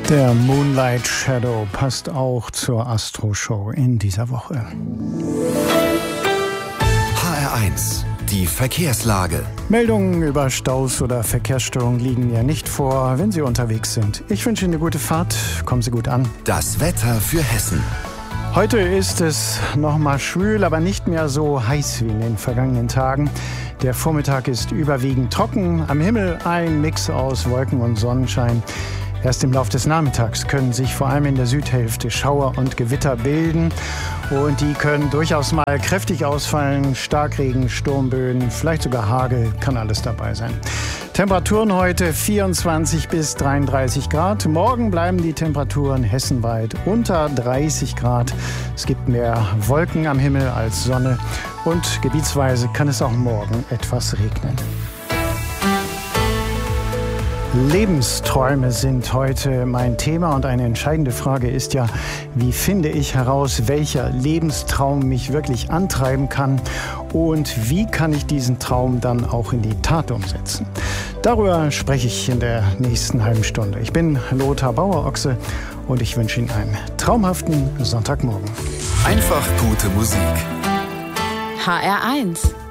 Der Moonlight Shadow passt auch zur Astro-Show in dieser Woche. HR1, die Verkehrslage. Meldungen über Staus oder Verkehrsstörungen liegen ja nicht vor, wenn Sie unterwegs sind. Ich wünsche Ihnen eine gute Fahrt. Kommen Sie gut an. Das Wetter für Hessen. Heute ist es noch mal schwül, aber nicht mehr so heiß wie in den vergangenen Tagen. Der Vormittag ist überwiegend trocken. Am Himmel ein Mix aus Wolken und Sonnenschein. Erst im Laufe des Nachmittags können sich vor allem in der Südhälfte Schauer und Gewitter bilden. Und die können durchaus mal kräftig ausfallen. Starkregen, Sturmböen, vielleicht sogar Hagel, kann alles dabei sein. Temperaturen heute 24 bis 33 Grad. Morgen bleiben die Temperaturen hessenweit unter 30 Grad. Es gibt mehr Wolken am Himmel als Sonne. Und gebietsweise kann es auch morgen etwas regnen. Lebensträume sind heute mein Thema und eine entscheidende Frage ist ja, wie finde ich heraus, welcher Lebenstraum mich wirklich antreiben kann und wie kann ich diesen Traum dann auch in die Tat umsetzen? Darüber spreche ich in der nächsten halben Stunde. Ich bin Lothar Bauer-Ochse und ich wünsche Ihnen einen traumhaften Sonntagmorgen. Einfach gute Musik. HR1